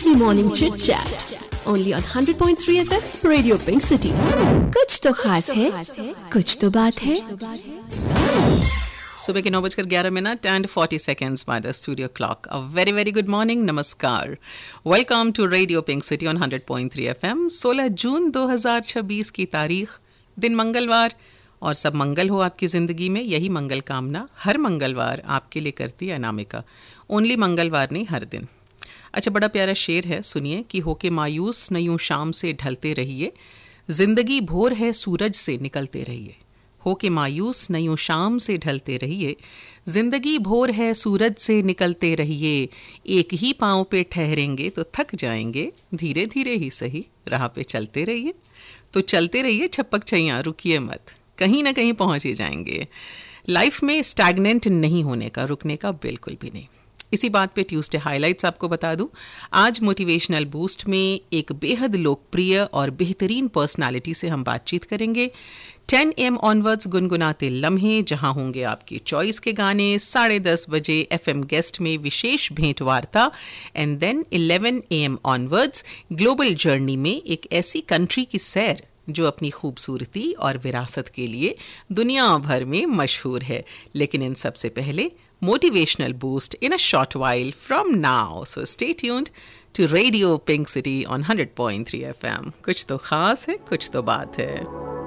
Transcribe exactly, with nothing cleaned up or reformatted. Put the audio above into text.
lovely morning chit chat only on one hundred point three F M Radio Pink City. कुछ तो खास है, कुछ तो बात है. सुबह के नौ बजकर ग्यारह minute and forty seconds by the studio clock. A very very good morning, नमस्कार. Welcome to radio pink city on hundred point three F M. सोलह जून दो हज़ार छब्बीस की तारीख, दिन मंगलवार, और सब मंगल हो आपकी ज़िंदगी में. यही मंगल कामना हर मंगलवार आपके लिए करती है अनामिका. ओनली मंगलवार नहीं, हर दिन. अच्छा, बड़ा प्यारा शेर है, सुनिए कि होके मायूस न यूं शाम से ढलते रहिए, जिंदगी भोर है सूरज से निकलते रहिए. होके मायूस न यूं शाम से ढलते रहिए, जिंदगी भोर है सूरज से निकलते रहिए. एक ही पाँव पे ठहरेंगे तो थक जाएंगे, धीरे धीरे ही सही राह पे चलते रहिए. तो चलते रहिए छपक छैया, रुकिए मत, कहीं ना कहीं पहुंच ही जाएंगे. लाइफ में स्टैग्नेंट नहीं होने का, रुकने का बिल्कुल भी नहीं. इसी बात पे ट्यूसडे हाइलाइट्स आपको बता दूं. आज मोटिवेशनल बूस्ट में एक बेहद लोकप्रिय और बेहतरीन पर्सनालिटी से हम बातचीत करेंगे. टेन एम ऑनवर्ड्स गुनगुनाते लम्हे, जहां होंगे आपकी चॉइस के गाने. साढ़े दस बजे एफएम गेस्ट में विशेष भेंट वार्ता. And then eleven A M onwards global journey में एक ऐसी कंट्री की सैर जो अपनी खूबसूरती और विरासत के लिए दुनिया भर में मशहूर है. लेकिन इन सबसे पहले motivational boost in a short while from now. So stay tuned to Radio Pink City on one hundred point three F M. कुछ तो खास है, कुछ तो बात है.